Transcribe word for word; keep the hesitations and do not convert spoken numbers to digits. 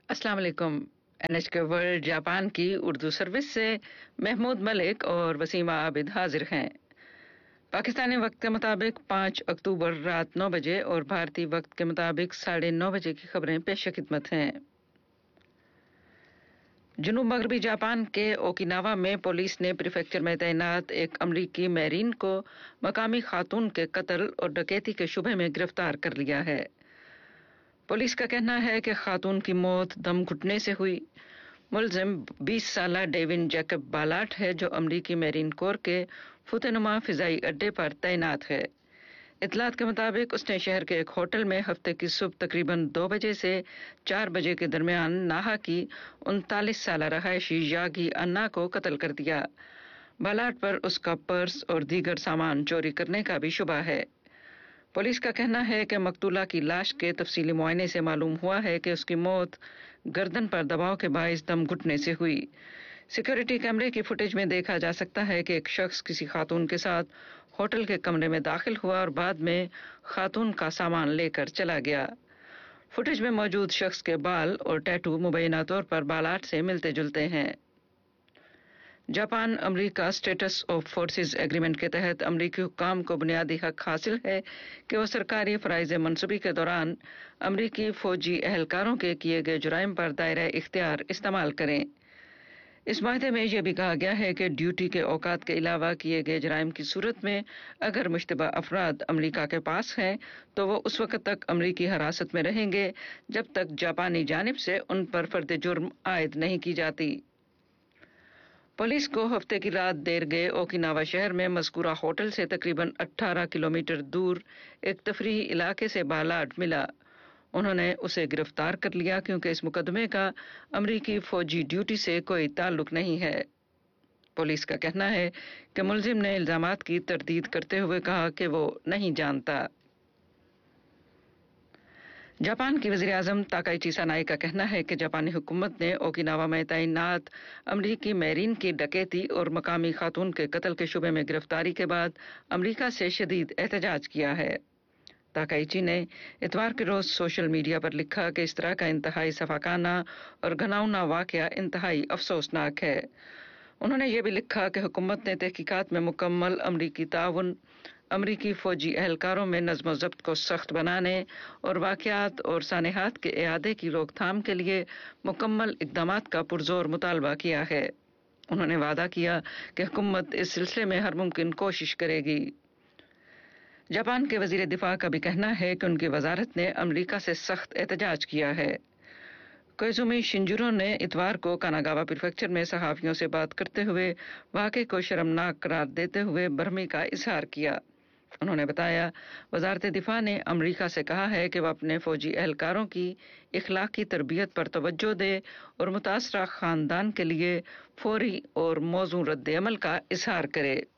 अस्सलाम वालेकुम। एनएच के वर्ल्ड जापान की उर्दू सर्विस से महमूद मलिक और वसीमा आबिद हाजिर हैं। पाकिस्तानी वक्त के मुताबिक पाँच अक्टूबर रात नौ बजे और भारतीय वक्त के मुताबिक साढ़े नौ बजे की खबरें पेश खिदमत हैं। जुनूब मगरबी जापान के ओकिनावा में पुलिस ने प्रीफेक्चर में तैनात एक अमरीकी मैरीन को मकामी खातून के कत्ल और डकैती के शुबे में गिरफ्तार कर लिया है। पुलिस का कहना है कि खातून की मौत दम घुटने से हुई। मुलजिम बीस साला डेविन जैकब बालाट है, जो अमरीकी मैरीन कोर के फुतेनुमा फिजाई अड्डे पर तैनात है। इतलात के मुताबिक उसने शहर के एक होटल में हफ्ते की सुबह तकरीबन दो बजे से चार बजे के दरमियान नाहा की उनतालीस साला रहायशी यागी अन्ना को कत्ल कर दिया। बालाट पर उसका पर्स और दीगर सामान चोरी करने का भी शुबा है। पुलिस का कहना है कि मकतूला की लाश के तफसीली मुआयने से मालूम हुआ है कि उसकी मौत गर्दन पर दबाव के बायस दम घुटने से हुई। सिक्योरिटी कैमरे की फुटेज में देखा जा सकता है कि एक शख्स किसी खातून के साथ होटल के कमरे में दाखिल हुआ और बाद में खातून का सामान लेकर चला गया। फुटेज में मौजूद शख्स के बाल और टैटू मुबैना तौर पर बालाट से मिलते जुलते हैं। Japan America status of forces agreement के तहत अमरीकी हुक्काम को बुनियादी हक हासिल है कि वह सरकारी फराइज मनसूबी के दौरान अमरीकी फौजी एहलकारों के किए गए जुराइम पर दायरा इख्तियार इस्तेमाल करें। इस माहदे में यह भी कहा गया है कि ड्यूटी के औकात के अलावा किए गए जुराइम की सूरत में अगर मुश्तबा अफराद अमरीका के पास हैं तो वो उस वक्त तक अमरीकी हिरासत में रहेंगे जब तक जापानी जानिब से उन पर फर्द जुर्म आयद नहीं की जाती। पुलिस को हफ्ते की रात देर गए ओकिनावा शहर में मज़कूरा होटल से तकरीबन अठारह किलोमीटर दूर एक तफरीही इलाके से बालाट मिला। उन्होंने उसे गिरफ्तार कर लिया क्योंकि इस मुकदमे का अमरीकी फौजी ड्यूटी से कोई ताल्लुक नहीं है। पुलिस का कहना है कि मुलजिम ने इल्जामात की तरदीद करते हुए कहा कि वो नहीं जानता। जापान की वज़ीर आज़म ताकाइची सनाई का कहना है कि जापानी हुकूमत ने ओकिनावा में तैनात अमरीकी मैरीन की डकैती और मकामी खातून के कत्ल के शुबे में गिरफ्तारी के बाद अमरीका से शदीद एहतजाज किया है। ताकाइची ने इतवार के रोज सोशल मीडिया पर लिखा कि इस तरह का इंतहाई सफाकाना और घिनौना वाकया इंतहाई अफसोसनाक है। उन्होंने ये भी लिखा कि हुकूमत ने तहकीकात में मुकम्मल अमरीकी ताउन, अमरीकी फौजी एहलकारों में नज़्म ज़ब्त को सख्त बनाने और वाक़यात और सानेहात के इआदे की रोकथाम के लिए मुकम्मल इक़दामात का पुरज़ोर मुतालबा किया है। उन्होंने वादा किया कि हुकूमत इस सिलसिले में हर मुमकिन कोशिश करेगी। जापान के वज़ीर दिफा का भी कहना है कि उनकी वजारत ने अमरीका से सख्त एहतजाज किया है। कोइजुमी शिंजुरो ने इतवार को कानागावा प्रीफेक्चर में सहाफ़ियों से बात करते हुए वाक़े को शर्मनाक करार देते हुए बरहमी का इजहार किया। उन्होंने बताया, वजारत दिफा ने अमरीका से कहा है कि वह अपने फौजी एहलकारों की इखलाकी तरबियत पर तवज्जो दे और मुतासरा खानदान के लिए फौरी और मौजूद रद्द अमल का इजहार करे।